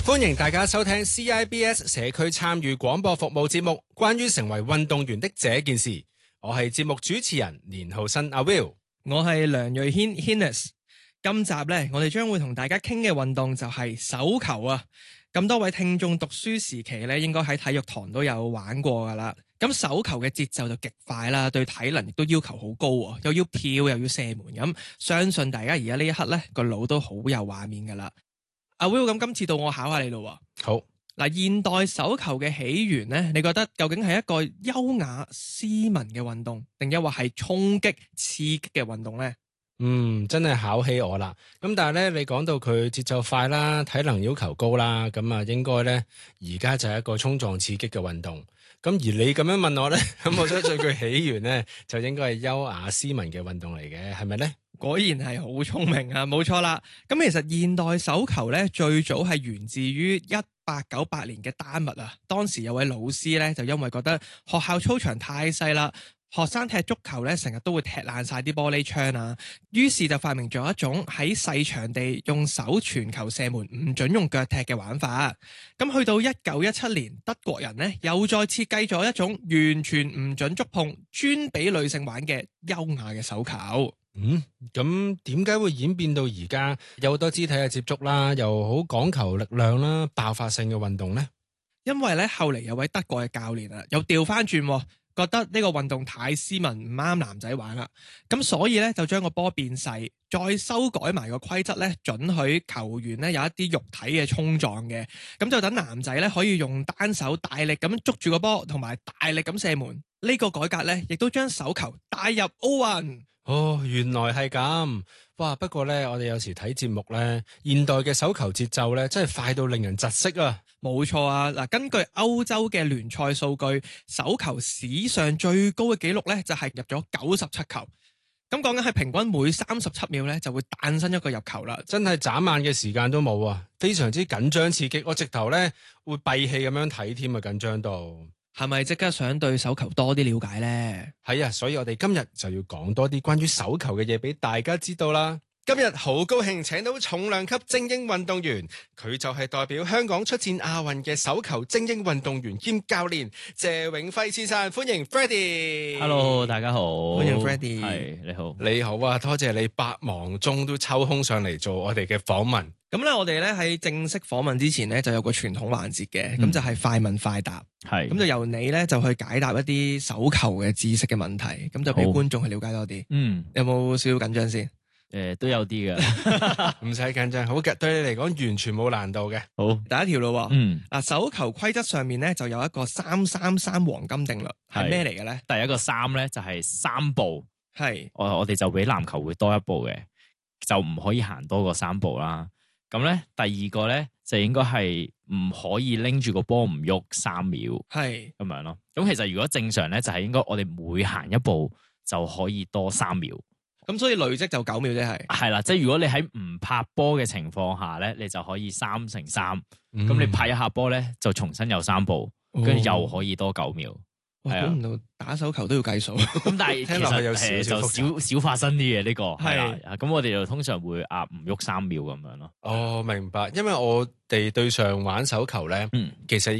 歡迎大家收聽 CIBS 社區參與廣播服務節目，關於成為運動員的這件事。我係節目主持人連浩新阿 Will， 我係梁瑞軒 Hinnis。今集呢，我哋將會同大家傾嘅運動就係手球啊！咁多位聽眾讀書時期呢，應該喺體育堂都有玩過噶啦。咁手球嘅節奏就極快啦，對體能亦都要求好高啊，又要跳又要射門咁。相信大家而家呢一刻呢，個腦都好有畫面噶啦。阿 Will， 咁今次到我考下你咯。 好。 嗱，現代手球嘅起源呢，你覺得究竟係一個優雅斯文嘅運動，定抑或係衝擊刺激嘅運動呢？ 真係考起我啦。咁但係咧，你講到佢節奏快啦，體能要求高啦，咁啊應該咧而家就係一個衝撞刺激嘅運動。咁而你咁樣問我咧，咁我相信佢起源咧就應該係優雅斯文嘅運動嚟嘅，係咪咧？ 果然係好聰明啊，冇錯啦。咁其實現代手球咧最早係源自於1898年嘅丹麥啊。當時有位老師咧就因為覺得學校操場太細啦，學生踢足球咧成日都會踢爛晒啲玻璃窗啊，於是就發明咗一種喺細場地用手傳球射門，唔准用腳踢嘅玩法。咁去到1917年，德國人呢又再設計咗一種完全唔准觸碰，專俾女性玩嘅優雅嘅手球。 咁點解會演變到而家有好多肢體嘅接觸啦，又好講求力量啦、爆發性嘅運動呢？ 因為咧後嚟有位德國嘅教練啊，又調翻轉，覺得呢個運動太斯文，唔啱男仔玩啦。咁所以咧就將個波變細，再修改埋個規則咧，准許球員咧有一啲肉體嘅衝撞嘅。咁就等男仔咧可以用單手大力咁捉住個波，同埋大力咁射門。呢個改革咧，亦都將手球帶入奧運。 哦，原來係咁。哇！不過咧，我哋有時睇節目咧，現代嘅手球節奏咧，真係快到令人窒息啊！ 冇錯啊！嗱，根據歐洲嘅聯賽數據，手球史上最高嘅紀錄咧，就係入咗97球。咁講緊係平均每37秒咧，就會誕生一個入球啦。真係眨眼嘅時間都冇啊！非常之緊張刺激，我直頭咧會閉氣咁樣睇添啊！緊張到。 係咪即刻想對手球多啲了解呢？ 係啊，所以我哋今日就要講多啲關於手球嘅嘢俾大家知道啦。今日好高興請到重量級精英運動員，佢就係代表香港出戰亞運嘅手球精英運動員兼教練謝永輝先生，歡迎 Freddie。Hello， 大家好， 歡迎 Freddie。 係，你好， 你好啊，多謝你百忙中都抽空上嚟做我哋嘅訪問。 咁咧，我哋咧喺正式訪問之前咧，就有個傳統環節嘅，咁就係快問快答。 係， 咁就由你咧就去解答一啲手球嘅知識嘅問題，咁就俾觀眾去了解多啲。有冇少少緊張先？ 都有啲嘅， 唔使緊張，好嘅，對你嚟講完全冇難度嘅。 好，第一條咯。嗱，手球規則上面咧就有一個333黃金定律，係咩嚟嘅咧？ 第一個3咧就係3步， 係我哋就比籃球會多一步嘅，就唔可以行多過3步啦。咁咧，第二個咧就應該係唔可以拎住個波唔喐3秒，係咁樣咯。咁其實如果正常咧，就係應該我哋每行一步就可以多3秒。 咁所以累積就9秒啫， 係啦，即係如果你喺唔拍波嘅情況下咧，你就可以3乘3，咁你拍一下波咧就重新有3步，跟住又可以多9秒。 估唔到打手球都要計數， 咁但係聽落去有少少複雜， 就少發生啲嘢呢個係啦。咁我哋就通常會唔喐3秒咁樣咯。 哦，明白，因為我哋對上玩手球咧，其實